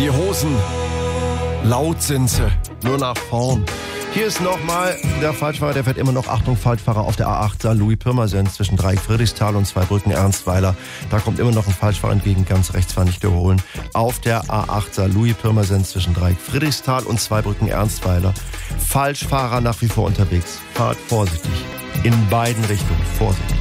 Die Hosen, laut sind sie, nur nach vorn. Hier ist nochmal der Falschfahrer, der fährt immer noch, Achtung, Falschfahrer auf der A8 Saarlouis-Pirmasens zwischen Dreieck-Friedrichsthal und Zweibrücken-Ernstweiler. Da kommt immer noch ein Falschfahrer entgegen, ganz rechts war nicht überholen. Auf der A8 Saarlouis-Pirmasens zwischen Dreieck-Friedrichsthal und Zweibrücken-Ernstweiler. Falschfahrer nach wie vor unterwegs. Fahrt vorsichtig. In beiden Richtungen. Vorsichtig.